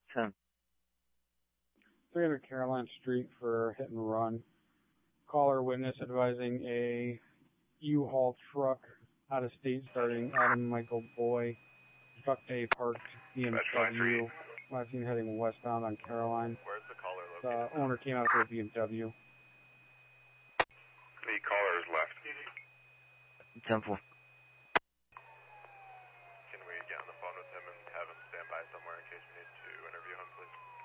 10. 300 Caroline Street for hit and run. Caller witness advising a U-Haul truck out of state starting Adam Michael Boy. Truck A parked BMW. Last seen heading westbound on Caroline. Where's the caller located? The owner came out with a BMW. The caller is left. 10-4. Can we get on the phone with him and have him stand by somewhere in case we need to interview him, please?